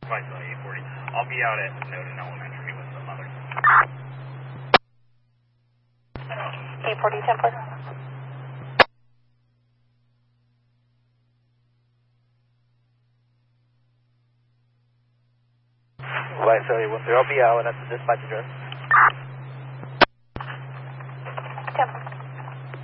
Visalia 840. I'll be out at Snowden Elementary with some others. 840 Template. Visalia 13, I'll be out at the dispatch address.